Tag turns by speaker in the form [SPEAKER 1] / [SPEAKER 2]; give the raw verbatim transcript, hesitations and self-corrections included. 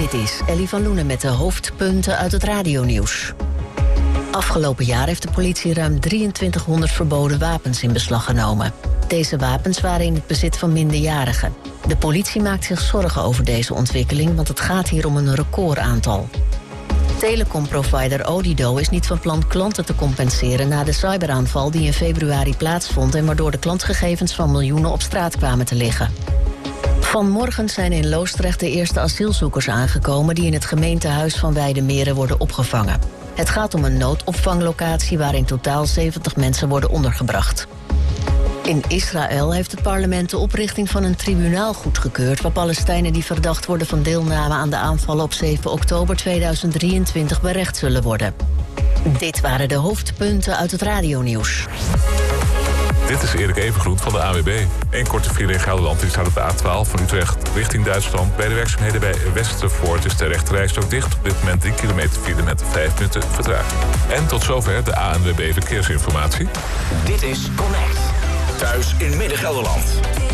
[SPEAKER 1] Dit is Ellie van Loenen met de hoofdpunten uit het radionieuws. Afgelopen jaar heeft de politie ruim drieëntwintighonderd verboden wapens in beslag genomen. Deze wapens waren in het bezit van minderjarigen. De politie maakt zich zorgen over deze ontwikkeling, want het gaat hier om een recordaantal. Telecomprovider Odido is niet van plan klanten te compenseren na de cyberaanval die in februari plaatsvond en waardoor de klantgegevens van miljoenen op straat kwamen te liggen. Vanmorgen zijn in Loosdrecht de eerste asielzoekers aangekomen die in het gemeentehuis van Weidemeren worden opgevangen. Het gaat om een noodopvanglocatie waar in totaal zeventig mensen worden ondergebracht. In Israël heeft het parlement de oprichting van een tribunaal goedgekeurd waar Palestijnen die verdacht worden van deelname aan de aanvallen op zeven oktober tweeduizend drieëntwintig berecht zullen worden. Dit waren de hoofdpunten uit het radionieuws.
[SPEAKER 2] Dit is Erik Evengroen van de A W B. Eén korte file in Gelderland die staat op de A twaalf van Utrecht richting Duitsland. Bij de werkzaamheden bij Westervoort is de rechterrijstrook dicht. Op dit moment drie kilometer file met vijf minuten vertraging. En tot zover de A N W B Verkeersinformatie.
[SPEAKER 3] Dit is Connect. Thuis in Midden-Gelderland.